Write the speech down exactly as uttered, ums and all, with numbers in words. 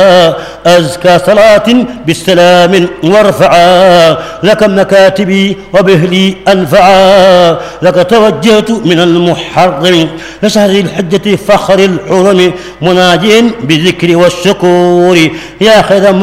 أزكى صلاة بالسلام وارفعا لك مكاتبي وبهلي أنفعا لك توجهت من المحرم لشهر الحجة فخر الحرم مناجٍ بالذكر والشكور يا خير